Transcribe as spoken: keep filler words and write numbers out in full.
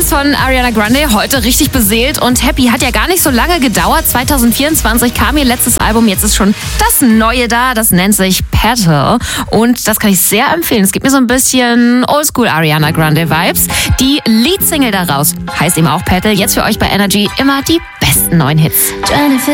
Neues von Ariana Grande, heute richtig beseelt und happy. Hat ja gar nicht so lange gedauert. zwanzig vierundzwanzig kam ihr letztes Album, jetzt ist schon das Neue da. Das nennt sich Petal und das kann ich sehr empfehlen. Es gibt mir so ein bisschen Oldschool Ariana Grande Vibes. Die Leadsingle daraus heißt eben auch Petal. Jetzt für euch bei Energy immer die besten neuen Hits.